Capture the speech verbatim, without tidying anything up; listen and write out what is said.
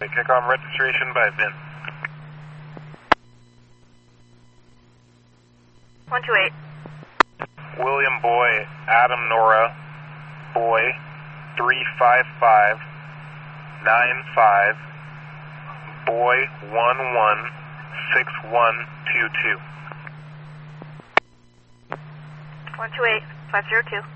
Kickoff registration by V I N. one two eight. William Boy, Adam Nora, Boy, three five five nine five, Boy, one one six one two two. one two eight, five zero two.